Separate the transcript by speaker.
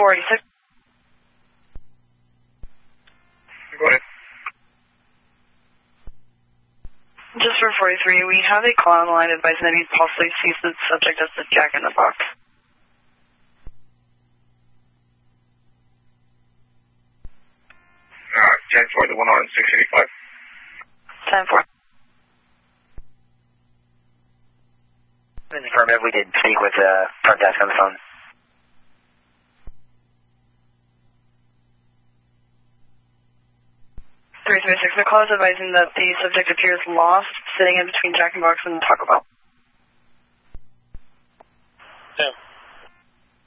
Speaker 1: 486.
Speaker 2: Go ahead.
Speaker 1: Just for 43, we have a call on the line advising that he possibly sees the subject as the Jack in the Box.
Speaker 2: Jan 4, the one on 685.
Speaker 1: 10-4.
Speaker 3: Affirmative, we did speak with front desk on the phone.
Speaker 1: The call is advising that the subject appears lost, sitting in between Jack in the Box and Taco Bell.